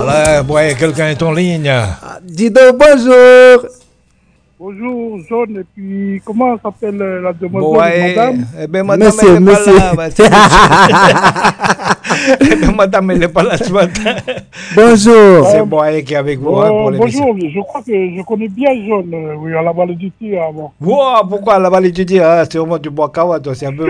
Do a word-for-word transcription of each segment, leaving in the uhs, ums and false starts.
Voilà, ouais, quelqu'un est en ligne. Ah, dis donc bonjour. Bonjour, John, et puis comment s'appelle la demoiselle, Bon, ouais, madame? eh ben, madame, Monsieur, elle n'est monsieur. pas là. Bah, c'est monsieur. Eh ben, madame, elle n'est pas là ce matin. Bonjour. C'est Boye qui est avec vous hein, Euh, pour l'émission. bonjour, je crois que je connais bien John, euh, oui, à la vallée du Tir avant. Wow, pourquoi là-bas l'étudier hein? C'est au moins du bois kawa, toi, c'est un peu.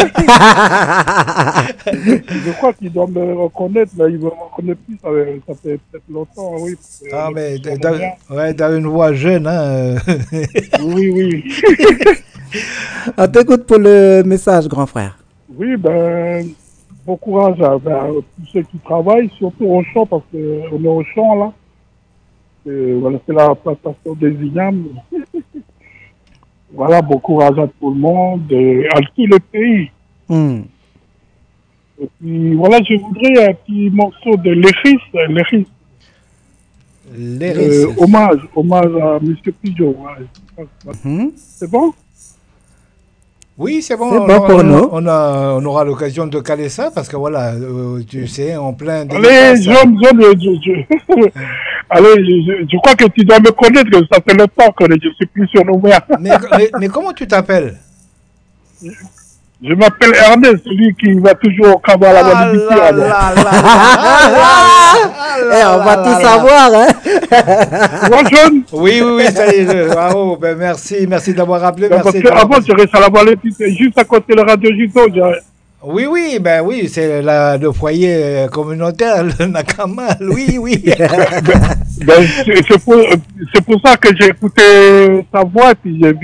Je crois qu'il doit me reconnaître, mais il ne me reconnaît plus, ça, fait- ça fait peut-être longtemps, oui. parce que, Ah, euh, mais je connais t'as bien. ouais, t'as une voix jeune, hein. Oui, oui. On t'écoute pour le message, grand frère. Oui, ben, bon courage à ben, tous ceux qui travaillent, surtout au champ, parce qu'on est au champ, là. Et voilà, c'est la plantation des vignes. Voilà, bon courage à tout le monde, et à tout le pays. Hmm. Et puis voilà, je voudrais un petit morceau de Léris, Léris, Léris. euh, hommage, hommage à M. Pidgeot. Ouais. Hmm. C'est bon? Oui, c'est bon. C'est on, bon aura- pour on, nous. on a, on aura l'occasion de caler ça parce que voilà, euh, tu sais, en plein Allez, dédicace. John, John, je, je- Allez, je, je crois que tu dois me connaître, que ça fait longtemps que je suis plus surnommé. Mais, mais, mais comment tu t'appelles? Je m'appelle Ernest, celui qui va toujours au cabas à la Ah vallée du là Tir. là là là là là Eh, on va là tout là. savoir, hein. Moi, John, Oui, oui, oui, ça y est. je- Bravo, ben merci, merci d'avoir rappelé. parce Merci. qu'avant, je restais à la vallée du Tir, juste à côté de la radio Juto. Oui, oui, ben oui, c'est la- le foyer euh, communautaire, le Nakamal, oui, oui. Ben, c'est c'est pour, c'est pour ça que j'ai écouté ta voix, puis j'ai vu